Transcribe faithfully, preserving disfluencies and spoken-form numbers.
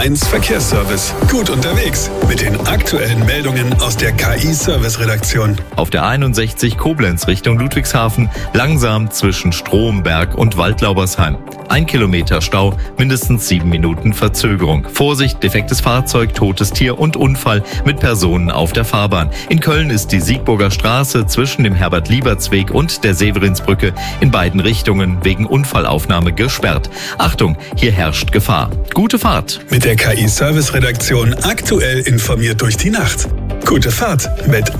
eins Verkehrsservice. Gut unterwegs mit den aktuellen Meldungen aus der K I-Service-Redaktion. Auf der einundsechzig Koblenz Richtung Ludwigshafen langsam zwischen Stromberg und Waldlaubersheim. Ein Kilometer Stau, mindestens sieben Minuten Verzögerung. Vorsicht, defektes Fahrzeug, totes Tier und Unfall mit Personen auf der Fahrbahn. In Köln ist die Siegburger Straße zwischen dem Herbert-Lieberts-Weg und der Severinsbrücke in beiden Richtungen wegen Unfallaufnahme gesperrt. Achtung, hier herrscht Gefahr. Gute Fahrt. Mit der K I-Service-Redaktion aktuell informiert durch die Nacht. Gute Fahrt mit